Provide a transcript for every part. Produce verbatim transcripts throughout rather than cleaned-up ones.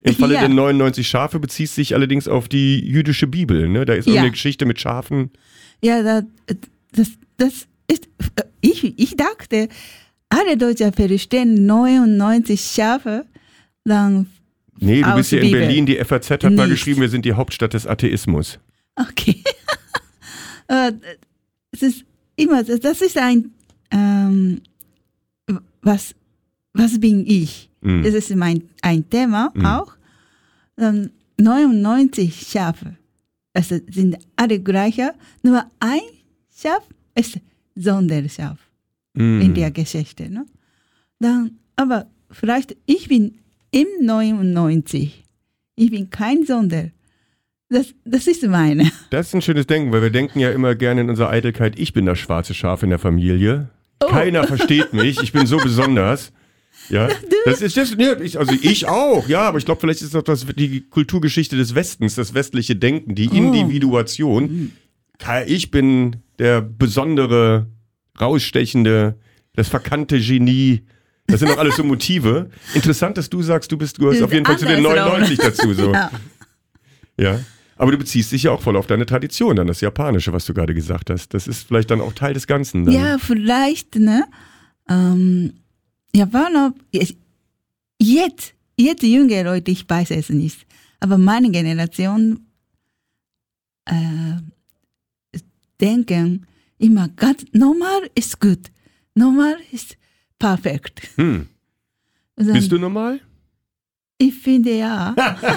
Im Falle ja. der neunundneunzig Schafe bezieht sich allerdings auf die jüdische Bibel. Ne? Da ist auch Ja. eine Geschichte mit Schafen. Ja, das, das, das ist, ich, ich dachte, alle Deutsche verstehen neunundneunzig Schafe, dann Nee, du aus bist ja in Bibel. Berlin, die F A Z hat mal Nicht. geschrieben, wir sind die Hauptstadt des Atheismus. Okay. Äh, es ist immer, das ist ein, ähm, was, was bin ich? Mhm. Das ist mein, ein Thema Mhm. auch. Ähm, neunundneunzig Schafe, also sind alle gleiche, nur ein Schaf ist Sonderschaf Mhm. in der Geschichte. Ne? Dann, aber vielleicht, ich bin im neunundneunzig, ich bin kein Sonder. Das, das ist meine. Das ist ein schönes Denken, weil wir denken ja immer gerne in unserer Eitelkeit, ich bin das schwarze Schaf in der Familie. Oh. Keiner versteht mich, ich bin so besonders. Ja, das ist das, ja, ich, also ich auch, ja, aber ich glaube, vielleicht ist das, das die Kulturgeschichte des Westens, das westliche Denken, die Oh. Individuation. Ich bin der besondere, rausstechende, das verkannte Genie. Das sind doch alles so Motive. Interessant, dass du sagst, du bist, du gehörst auf jeden Fall zu den Andersrum. neunundneunzig dazu. So. Ja. Ja. Aber du beziehst dich ja auch voll auf deine Tradition, dann das Japanische, was du gerade gesagt hast. Das ist vielleicht dann auch Teil des Ganzen. Dann. Ja, vielleicht, ne? Ähm, Japaner, jetzt, jetzt junge Leute, ich weiß es nicht, aber meine Generation äh, denken immer ganz normal ist gut, normal ist perfekt. Hm. Also, Bist du normal? Ich finde ja.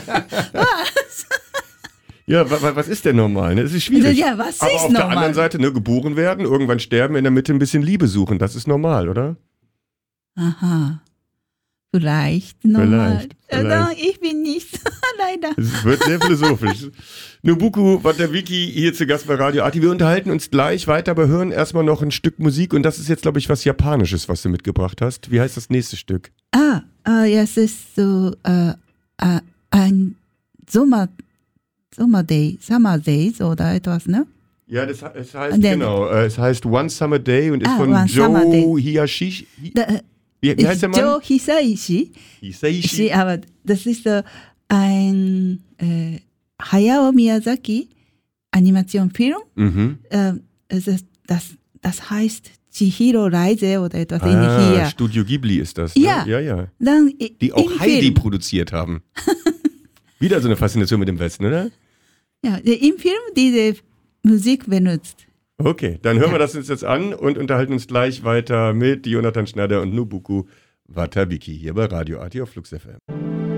Ja, wa, wa, was ist denn normal? Ne? Es ist schwierig. Also, ja, was Aber ist auf der normal? anderen Seite, ne, geboren werden, irgendwann sterben, in der Mitte ein bisschen Liebe suchen. Das ist normal, oder? Aha. Vielleicht normal. Vielleicht, vielleicht. Also, ich bin nicht, leider. Es wird sehr philosophisch. Nobuko Watawiki hier zu Gast bei Radio Arti. Wir unterhalten uns gleich weiter, aber hören erstmal noch ein Stück Musik. Und das ist jetzt, glaube ich, was Japanisches, was du mitgebracht hast. Wie heißt das nächste Stück? Ah, ah ja, es ist so äh, äh, ein Sommer, Sommer Day, Summer Days oder etwas, ne? Ja, das es heißt, Und dann- genau, äh, es heißt One Summer Day und ist Ah, von One Summer Joe Day. Hiyashi. Da, äh, Wie, wie heißt der Mann? Joe Hisaishi, Hisaishi. Sie, aber das ist so ein äh, Hayao Miyazaki Animationsfilm. Mhm. Äh, es ist, das, das heißt Chihiro Reise oder etwas Ah, ähnliches hier. Studio Ghibli ist das. Ne? Ja. ja, ja. Dann i- Die auch im Heidi Film, produziert haben. Wieder so eine Faszination mit dem Westen, oder? ja, im Film diese Musik benutzt. Okay, dann hören Ja. wir das uns jetzt an und unterhalten uns gleich weiter mit Jonathan Schneider und Nobuko Watawiki hier bei Radio Arti auf Flux F M.